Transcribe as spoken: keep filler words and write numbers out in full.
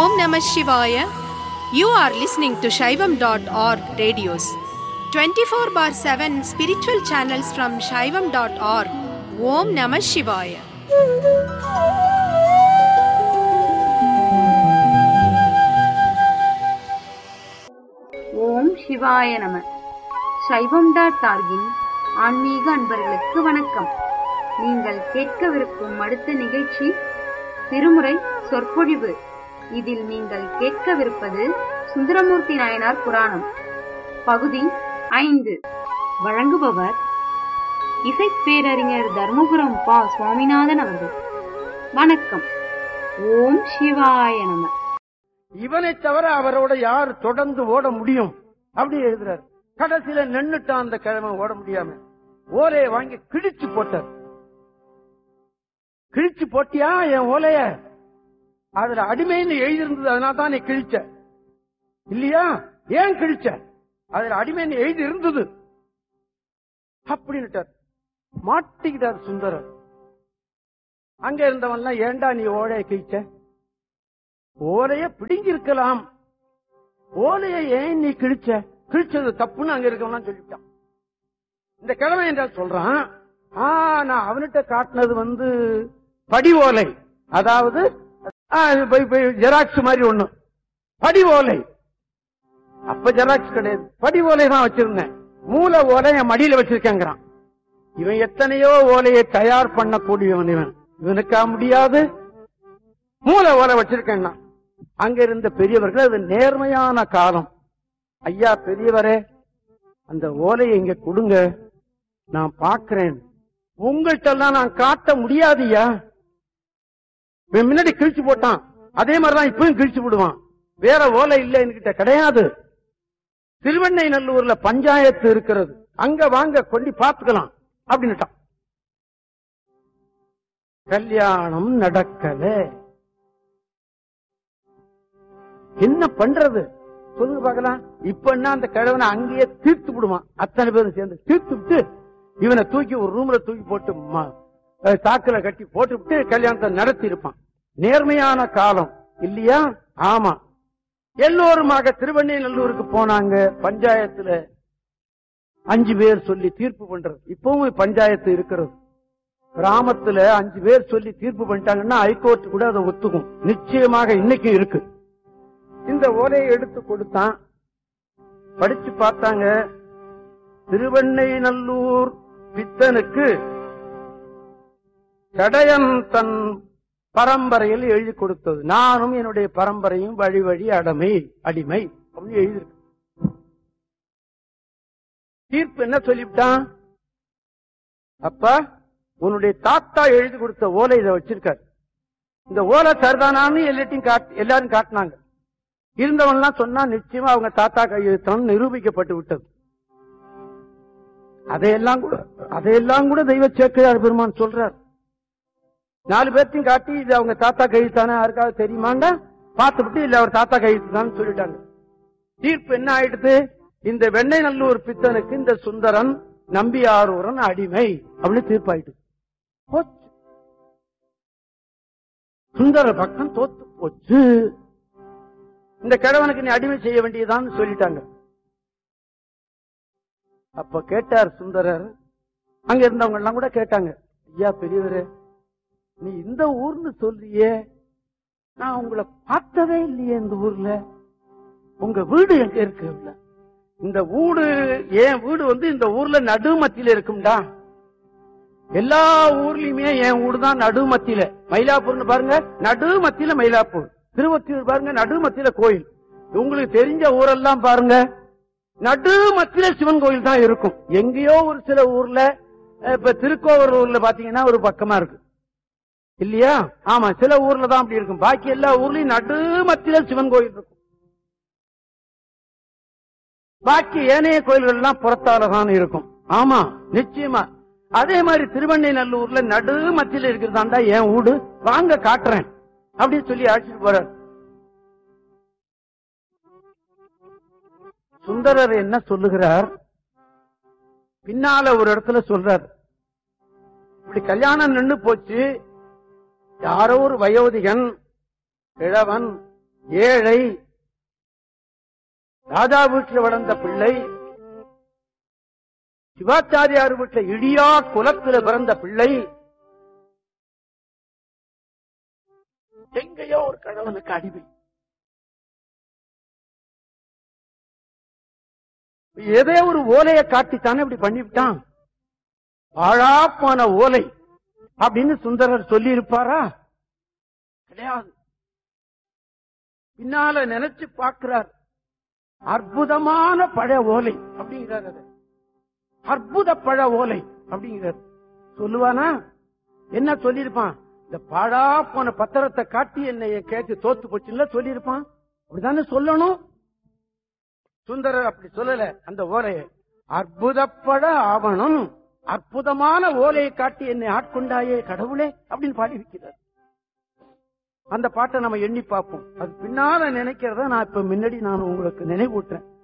Om Namah Shivaya. You are listening to Shaivam dot org radios. twenty-four bar seven spiritual channels from Shaivam dot org. Om Namah Shivaya. ஓம் சிவாய நம. சைவம் dot ஆர்கின் ஆன்மீக அன்பர்களுக்கு வணக்கம். நீங்கள் கேட்கவிருக்கும் அடுத்த நிகழ்ச்சி திருமுறை சொற்பொழிவு. இதில் நீங்கள் கேட்கவிருப்பது சுந்தரமூர்த்தி நாயனார் புராணம் பகுதி ஐந்து. வழங்குபவர் இசைப்பேரறிஞர் தர்மபுரம் பா சுவாமிநாதன் அவர்கள். வணக்கம். ஓம் சிவாய நம. இவனை தவிர அவரோட யார் தொடர்ந்து ஓட முடியும் அப்படி எழுதுறாரு. கடைசியில நின்னுட்டான் அந்த கிழமை, ஓட முடியாம ஓலையை வாங்கி கிழிச்சு போட்டார். கிழிச்சு போட்டியா என் ஓலைய? அதுல அடிமைன்னு எழுதியிருந்தது, அதனால தான் நீ கிழிச்ச இல்லையா? ஏன் கிழிச்ச? அதுல அடிமைன்னு எழுதி இருந்தது அப்படின்னுட்டார். மாட்டிக்கிட்டார் சுந்தரர். அங்க இருந்தவன்லாம் ஏண்டா நீ ஓலைய கிழிச்ச? ஓலைய பிடிங்கி இருக்கலாம், ஓலைய ஏன் நீ கிழிச்ச? கிழிச்சது தப்புன்னு அங்க இருக்கவனா சொல்லிட்டான். இந்த கிழமை என்ன சொல்றான், ஆ நான் அவன்கிட்ட காட்டினது வந்து படி ஓலை, அதாவது ஜெராக்ஸ் மாதிரி ஒண்ணு, படி ஓலை. அப்ப ஜெராக்ஸ் கிடையாது, படி ஓலை தான் வச்சிருந்தேன். மூல ஓலை என் மடியில வச்சிருக்கேங்கிறான். இவன் எத்தனையோ ஓலையை தயார் பண்ணக்கூடியவன். இவன் இவனுக்கா முடியாது? மூல ஓலை வச்சிருக்கேன்னா அங்க இருந்த பெரியவர்கள், அது நேர்மையான காலம். ஐயா பெரியவரே, அந்த ஓலையை இங்க கொடுங்க, நான் பாக்கிறேன். உங்கள்கிட்ட எல்லாம் நான் காட்ட முடியாதுயா. முன்னாடி கிழிச்சு போட்டான், அதே மாதிரிதான் இப்பவும் கிழிச்சு விடுவான். வேற ஓலை இல்ல என்கிட்ட கிடையாது. திருவெண்ணை நல்லூர்ல பஞ்சாயத்து இருக்கிறது, அங்க வாங்க கொண்டு பாத்துக்கலாம் அப்படின்னுட்டான். கல்யாணம் நடக்கல. என்ன பண்றது சொல்லுங்க பாக்கலாம். இப்ப என்ன அந்த கிழவனை அங்கேயே தீர்த்து விடுவான். அத்தனை பேரும் சேர்ந்து தீர்த்து விட்டு இவனை தூக்கி ஒரு ரூம்ல தூக்கி போட்டு தாக்குல கட்டி போட்டு விட்டு கல்யாணத்தை நடத்தி இருப்பான். நேர்மையான காலம் இல்லையா? ஆமா. எல்லோருமாக திருவெண்ணை நல்லூருக்கு போனாங்க. பஞ்சாயத்துல அஞ்சு பேர் சொல்லி தீர்ப்பு பண்றது. இப்பவும் பஞ்சாயத்து இருக்கிறது. கிராமத்துல அஞ்சு பேர் சொல்லி தீர்ப்பு பண்ணிட்டாங்கன்னா ஹைகோர்ட் கூட அதை ஒத்துக்கும். நிச்சயமாக இன்னைக்கும் இருக்கு. இந்த ஓலையை எடுத்து கொடுத்தான், படிச்சு பார்த்தாங்க. திருவெண்ணை நல்லூர் பித்தனுக்கு சடையன் தன் பரம்பரையில் எழுதி கொடுத்தது. நானும் என்னுடைய பரம்பரையும் வழி வழி அடமை அடிமை அப்படின்னு எழுதியிருக்கு. தீர்ப்பு என்ன சொல்லிவிட்டான், அப்பா உன்னுடைய தாத்தா எழுதி கொடுத்த ஓலை இதை வச்சிருக்காரு. இந்த ஓலை சரிதானான்னு எல்லாத்தையும் எல்லாரும் காட்டினாங்க. இருந்தவன்லாம் சொன்னா நிச்சயமா அவங்க தாத்தா கையெழுத்தான் நிரூபிக்கப்பட்டு விட்டது. அதையெல்லாம் கூட அதையெல்லாம் கூட தெய்வ சேக்கிழார் பெருமான் சொல்றார். நாலு பேர்த்தையும் காட்டி இது அவங்க தாத்தா கையெழுத்தானே யாருக்காவது தெரியுமாண்டா பார்த்துவிட்டு இல்ல அவர் தாத்தா கையெழுத்து தான் சொல்லிட்டாங்க. தீர்ப்பு என்ன ஆயிடுது, இந்த வெண்ணை நல்லூர் பித்தனுக்கு இந்த சுந்தரன் நம்பியாரூரன் அடிமை அப்படின்னு தீர்ப்பாயிட்டு போச்சு. சுந்தர பக்கம் தோத்து போச்சு. இந்த கிழவனுக்கு நீ அடிமை செய்ய வேண்டியதான்னு சொல்லிட்டாங்க. அப்ப கேட்டார் சுந்தரர். அங்க இருந்தவங்க எல்லாம் கூட கேட்டாங்க, ஐயா பெரியவரே, நீ இந்த ஊர்னு சொல்றியே, நான் உங்களை பார்த்ததே இல்லையே இந்த ஊர்ல. உங்க வீடு எங்க இருக்கு? இந்த வீடு என் வீடு வந்து இந்த ஊர்ல நடுமத்தியில இருக்கும்டா. எல்லா ஊர்லயுமே என் வீடு தான் நடுமத்தியில. மயிலாப்பூர்னு பாருங்க, நடுமத்தியில மயிலாப்பூர். திருவொத்தியூர் பாருங்க, நடுமத்தியில கோயில். உங்களுக்கு தெரிஞ்ச ஊரெல்லாம் பாருங்க, நடுமத்தியில சிவன் கோயில் தான் இருக்கும். எங்கேயோ ஒரு சில ஊர்ல, இப்ப திருக்கோவூர் ஊர்ல பாத்தீங்கன்னா ஒரு பக்கமா இருக்கு இல்லையா? ஆமா, சில ஊர்ல தான் அப்படி இருக்கும். பாக்கி எல்லா ஊர்லயும் நடுமத்தியில சிவன் கோயில் இருக்கும். பாக்கி ஏனைய கோயில்கள் எல்லாம் புறத்தாலதான் இருக்கும். ஆமா நிச்சயமா. அதே மாதிரி திருவெண்ணை நல்லூர்ல நடுமத்தியில இருக்கிறதாண்டா என் வீடு, வாங்க காட்டுறேன் அப்படின்னு சொல்லி அழைச்சிட்டு போறார். சுந்தரர் என்ன சொல்லுகிறார், பின்னால ஒரு இடத்துல சொல்றார், இப்படி கல்யாணம் நின்று போச்சு, யாரோ ஒரு வயோதிகன் கிழவன் ஏழை, ராஜா வீட்டில் வளர்ந்த பிள்ளை, சிவாச்சாரியார் வீட்டில் இடியா குலத்தில் பிறந்த பிள்ளை, எங்கேயோ ஒரு கடவுளுக்கு அடிமை. ஏதே ஒரு ஓலையை காட்டித்தானே இப்படி பண்ணிவிட்டான். ஆழாப்பான ஓலை அப்படின்னு சுந்தரர் சொல்லி இருப்பாரா? கிடையாது. பின்னால நினைச்சு பார்க்கிறார், அற்புதமான பழ ஓலை அப்படிங்கிறார். அது அற்புத பழ ஓலை அப்படிங்கிறார். சொல்லுவானா? என்ன சொல்லியிருப்பான்? இந்த பாழா போன பத்திரத்தை காட்டி என்னைய கேட்டு தோத்து போச்சுல சொல்லியிருப்பான். அப்படித்தானே சொல்லணும். சுந்தரர் அப்படி சொல்லல. அந்த ஓலையை அற்புதப்பட ஆவணம், அற்புதமான ஓலையை காட்டி என்னை ஆட்கொண்டாயே கடவுளே அப்படின்னு பாடி இருக்கிறார். அந்த பாட்டை நம்ம எண்ணி பார்ப்போம். அது பின்னால நினைக்கிறத நான் இப்ப முன்னாடி நான் உங்களுக்கு நினைவூட்டுறேன்.